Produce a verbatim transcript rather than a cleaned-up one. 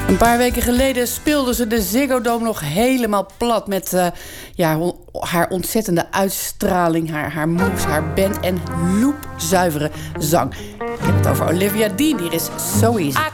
Een paar weken geleden speelde ze de Ziggo Dome nog helemaal plat... met uh, ja, haar ontzettende uitstraling, haar, haar moves, haar band en loepzuivere zang. Ik heb het over Olivia Dean. Hier is So Easy.